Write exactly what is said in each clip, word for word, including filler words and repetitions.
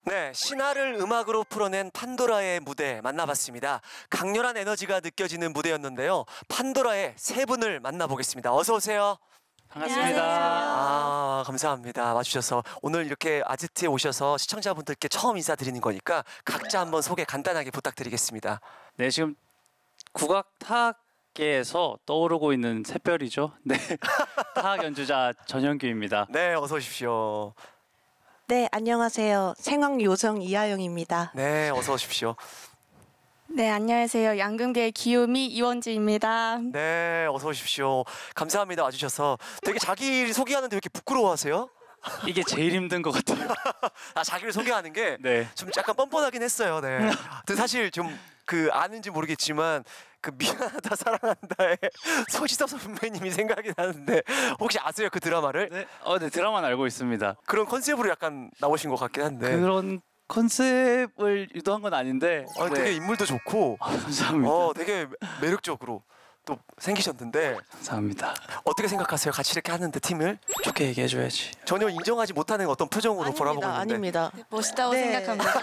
네, 신화를 음악으로 풀어낸 판도라의 무대 만나봤습니다. 강렬한 에너지가 느껴지는 무대였는데요. 판도라의 세 분을 만나보겠습니다. 어서 오세요. 반갑습니다. 아, 감사합니다. 와주셔서 오늘 이렇게 아지트에 오셔서 시청자분들께 처음 인사드리는 거니까 각자 한번 소개 간단하게 부탁드리겠습니다. 네, 지금 국악 타악계에서 떠오르고 있는 샛별이죠. 네, 타악 연주자 전현규입니다. 네, 어서 오십시오. 네, 안녕하세요. 생황 요정 이하영입니다. 네, 어서 오십시오. 네, 안녕하세요. 양금계의 기요미 이원지입니다. 네, 어서 오십시오. 감사합니다. 와주셔서 되게 자기 소개하는데 왜 이렇게 부끄러워하세요? 이게 제일 힘든 것 같아요. 아, 자기를 소개하는 게 네, 좀 약간 뻔뻔하긴 했어요. 네. 근데 사실 좀 그 아는지 모르겠지만 그 미안하다 사랑한다의 소지섭 선배님이 생각이 나는데 혹시 아세요 그 드라마를? 네, 어, 네 드라마는 알고 있습니다. 그런 컨셉으로 약간 나오신 것 같긴 한데. 그런 컨셉을 유도한 건 아닌데. 아, 네. 되게 인물도 좋고, 아, 감사합니다. 어, 되게 매력적으로 또 생기셨는데 감사합니다. 어떻게 생각하세요? 같이 이렇게 하는데 팀을 좋게 얘기해줘야지. 전혀 인정하지 못하는 어떤 표정으로 보라보고 아닙니다. 있는데. 아닙니다. 멋있다고 네. 생각합니다.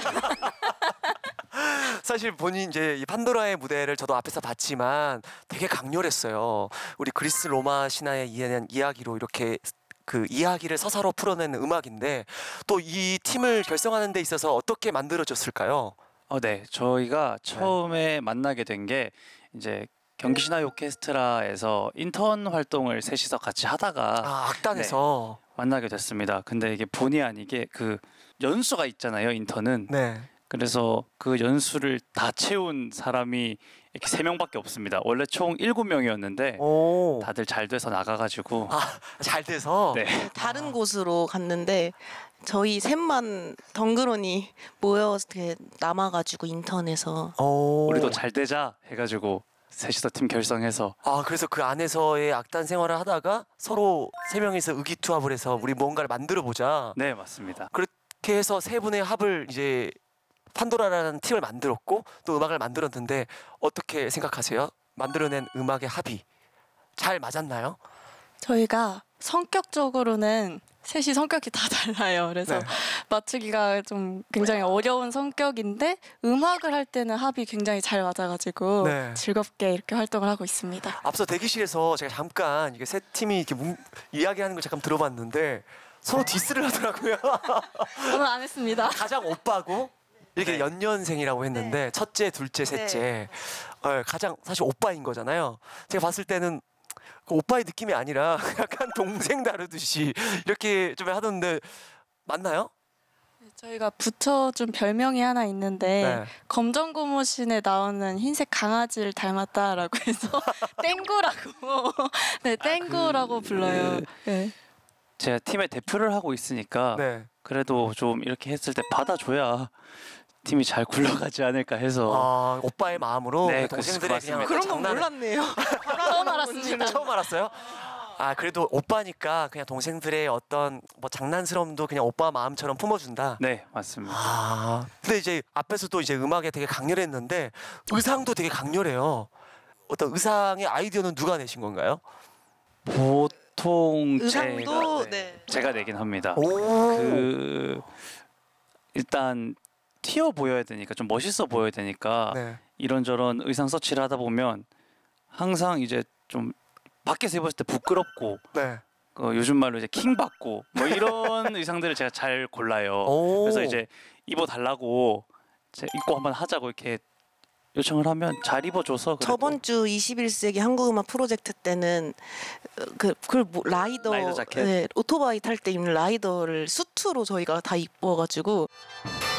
사실 본인 이제 이 판도라의 무대를 저도 앞에서 봤지만 되게 강렬했어요. 우리 그리스 로마 신화에 의한 이야기로 이렇게 그 이야기를 서사로 풀어내는 음악인데 또 이 팀을 결성하는 데 있어서 어떻게 만들어졌을까요? 어, 네, 저희가 처음에 만나게 된 게 이제 경기신화의 오케스트라에서 인턴 활동을 셋이서 같이 하다가 아, 악단에서. 만나게 됐습니다. 근데 이게 본의 아니게 그 연수가 있잖아요, 인턴은. 네. 그래서 그 연수를 다 채운 사람이 이렇게 세 명밖에 없습니다. 원래 총 일곱 명이었는데 오. 다들 잘 돼서 나가가지고 아, 잘 돼서. 네, 다른 아. 곳으로 갔는데 저희 셋만 덩그러니 모여 이렇게 남아가지고 인턴에서 오. 우리도 잘 되자 해가지고 셋이서 팀 결성해서 아, 그래서 그 안에서의 악단 생활을 하다가 서로 세 명이서 의기투합을 해서 우리 뭔가를 만들어 보자. 네, 맞습니다. 그렇게 해서 세 분의 합을 이제 판도라라는 팀을 만들었고 또 음악을 만들었는데 어떻게 생각하세요? 만들어낸 음악의 합이 잘 맞았나요? 저희가 성격적으로는 셋이 성격이 다 달라요. 그래서 네. 맞추기가 좀 굉장히 어려운 성격인데 음악을 할 때는 합이 굉장히 잘 맞아가지고 네. 즐겁게 이렇게 활동을 하고 있습니다. 앞서 대기실에서 제가 잠깐 이게 세 팀이 이렇게 뭉, 이야기하는 걸 잠깐 들어봤는데 서로 디스를 하더라고요. 저는 안 했습니다. 가장 오빠고 이렇게 네. 연년생이라고 했는데 첫째, 둘째, 셋째 어, 가장 사실 오빠인 거잖아요. 제가 봤을 때는 그 오빠의 느낌이 아니라 약간 동생 다루듯이 이렇게 좀 하던데 맞나요? 저희가 붙여준 별명이 하나 있는데 네. 검정 고무신에 나오는 흰색 강아지를 닮았다라고 해서 땡구라고 네 땡구라고 그- 불러요. 네. 제가 팀의 대표를 하고 있으니까 네. 그래도 좀 이렇게 했을 때 받아줘야 팀이 잘 굴러가지 않을까 해서 아, 오빠의 마음으로 네, 동생들의 그- 그냥 맞습니다. 그런 건 장난을- 몰랐네요. 처음 알았습니다. 처음 알았어요? 아, 그래도 오빠니까 그냥 동생들의 어떤 뭐 장난스러움도 그냥 오빠 마음처럼 품어준다. 네, 맞습니다. 아, 근데 이제 앞에서도 이제 음악에 되게 강렬했는데 의상도 되게 강렬해요. 어떤 의상의 아이디어는 누가 내신 건가요? 보통 의상도 제가, 네. 제가 내긴 합니다. 오, 그 일단 튀어 보여야 되니까 좀 멋있어 보여야 되니까 네. 이런저런 의상 서치를 하다 보면 항상 이제 좀 밖에서 입었을 때 부끄럽고 네. 그 요즘 말로 이제 킹 받고 뭐 이런 의상들을 제가 잘 골라요. 오. 그래서 이제 입어 달라고 입고 한번 하자고 이렇게 요청을 하면 잘 입어줘서 그래도 저번 주 이십일 세기 한국음악 프로젝트 때는 그 그걸 뭐 라이더, 라이더 자켓? 네, 오토바이 탈 때 입는 라이더를 수트로 저희가 다 입어가지고